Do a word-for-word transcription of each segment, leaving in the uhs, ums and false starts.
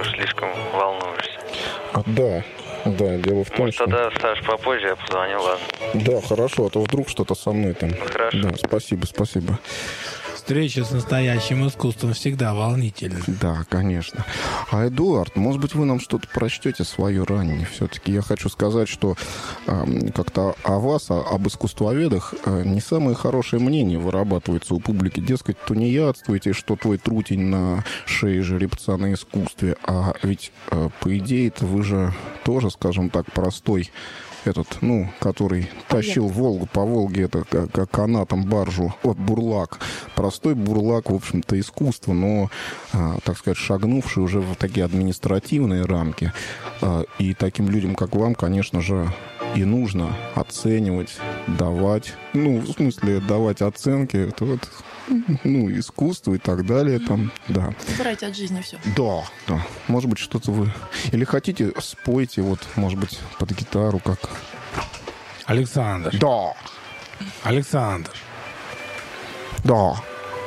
уж слишком волнуешься. А, да, да, дело в том, Может, что... тогда, Саш, попозже я позвоню, ладно? Да, хорошо, а то вдруг что-то со мной там. Ну, хорошо. Да, спасибо, спасибо. Встреча с настоящим искусством всегда волнительна. Да, конечно. А, Эдуард, может быть, вы нам что-то прочтете свое ранее? Все-таки я хочу сказать, что э, как-то о вас, о, об искусствоведах, э, не самое хорошее мнение вырабатывается у публики. Дескать, тунеядствуете, что твой трутень на шее жеребца на искусстве. А ведь, э, по идее-то, вы же тоже, скажем так, простой этот, ну, который тащил Волгу по Волге, это как канатом баржу, вот бурлак. Простой бурлак, в общем-то, искусство, но, а, так сказать, шагнувший уже в такие административные рамки. А, и таким людям, как вам, конечно же, и нужно оценивать, давать, ну, в смысле, давать оценки, это вот, ну, искусство и так далее, там, да. Забирайте от жизни все. Да, да. Может быть, что-то вы... Или хотите, спойте, вот, может быть, под гитару, как... Александр. Да. Александр. Да.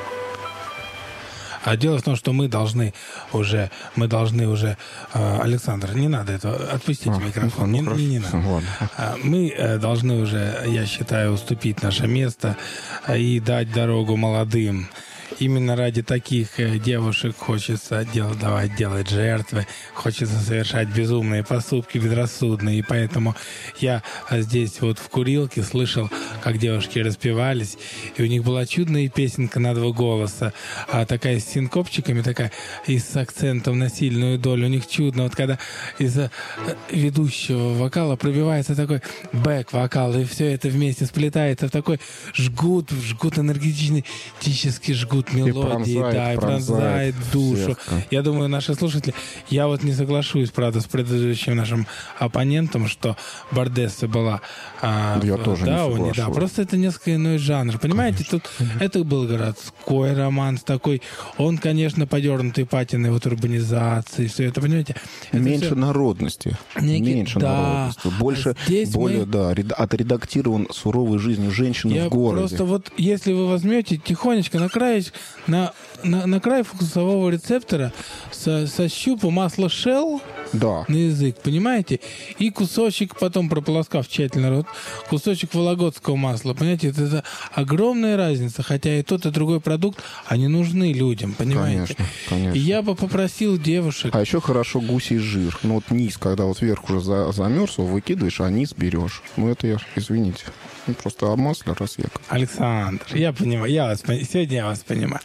А дело в том, что мы должны уже, мы должны уже, э, Александр, не надо этого, отпустите А, микрофон, ну, не, хорошо, не, не надо. ладно. А, Мы э, должны уже, я считаю, уступить наше место э, и дать дорогу молодым. Именно ради таких э, девушек хочется дел, давать делать жертвы, хочется совершать безумные поступки, безрассудные. И поэтому я э, здесь вот в курилке слышал, как девушки распевались, и у них была чудная песенка на два голоса, а такая с синкопчиками, такая и с акцентом на сильную долю. У них чудно. Вот когда из-за ведущего вокала пробивается такой бэк-вокал, и все это вместе сплетается в такой жгут, жгут энергетичный, тический жгут мелодии, пронзает, да, и пронзает пронзает душу. всех. Я думаю, наши слушатели, я вот не соглашусь, правда, с предыдущим нашим оппонентом, что Бардесса была а, Я в тоже не Дауне, да, соглашусь. просто это несколько иной жанр. Понимаете, Конечно. тут это был городской романс такой, он, конечно, подернутый патиной вот урбанизации, все это, понимаете? Это Меньше всё народности. некий- Меньше да. народности. Больше, Здесь более, мы- да, ред- отредактирован суровой жизнью женщины Я в городе. просто вот, если вы возьмете тихонечко на край, на, на, на край вкусового рецептора со, со щупу масло Shell Да. на язык, понимаете? И кусочек, потом прополоскав тщательно рот, кусочек вологодского масла, понимаете? Это, это огромная разница, хотя и тот, и другой продукт, они нужны людям, понимаете? Конечно, конечно. И я бы попросил девушек... А еще хорошо гусей жир. Ну вот низ, когда вот вверх уже за, замерз, его выкидываешь, а низ берешь. Ну это я, извините. Ну, просто о масле раз я... Александр, я понимаю, я вас, пон- сегодня я вас понимаю.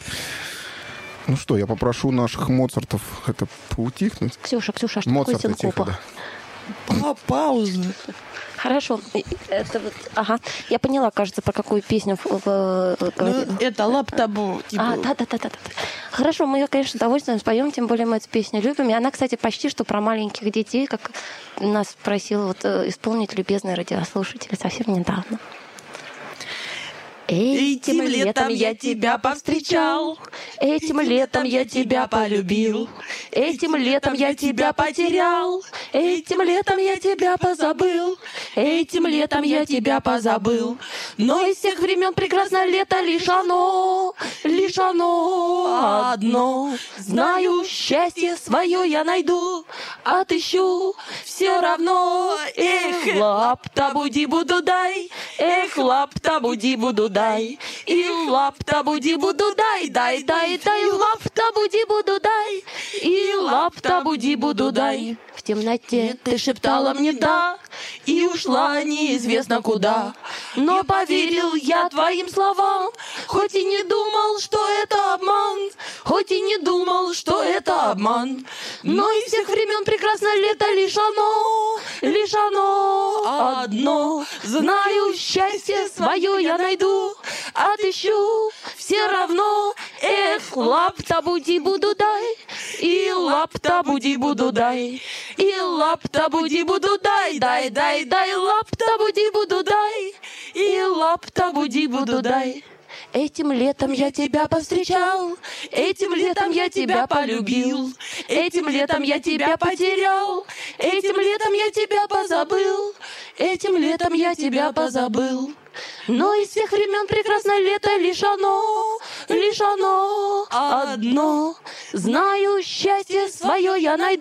Ну что, я попрошу наших Моцартов это поутихнуть. Ксюша, Ксюша, а что такое Моцарта тихо, синкопа? да. Па- Пауза. Хорошо. И- Это вот, ага. Я поняла, кажется, про какую песню в- в- Ну, говорили. это лап-табу. Типа. А, да, да, да, да, да. Хорошо, мы ее, конечно, с удовольствием споем, тем более мы эту песню любим. И она, кстати, почти что про маленьких детей, как нас просил вот, э, исполнить любезный радиослушатель совсем недавно. Этим летом я тебя повстречал, Этим летом я тебя полюбил, Этим летом я тебя потерял, Этим летом я тебя позабыл, Этим летом я тебя позабыл. Но из всех времен прекрасно лето лишь оно, лишь оно одно. Знаю, счастье свое я найду, отыщу все равно. Эх, лап-табуди буду дай, эх, лап-табуди буду дай, и лап-табуди буду дай, дай, дай, дай, лап-табуди буду дай, и лап-табуди буду дай. В темноте ты шептала мне «да», и ушла неизвестно куда. Но поверил я твоим словам, хоть и не думал, что это обман, хоть и не думал, что это обман. Но из всех времен прекрасно лето лишь оно, лишь оно одно. Знаю, счастье свое я найду, отыщу все равно. Эх, лап-табуди буду дай, и лап-табуди буду дай, и лап-табуди буду дай, дай, дай, дай, лап-табуди буду дай, и лап-табуди буду дай. Этим летом я тебя повстречал, этим летом я тебя полюбил, этим летом я тебя потерял, этим летом я тебя позабыл, этим летом я тебя позабыл. Но из всех времен прекрасно лето лишь оно, лишь оно одно. Знаю, счастье свое я найду.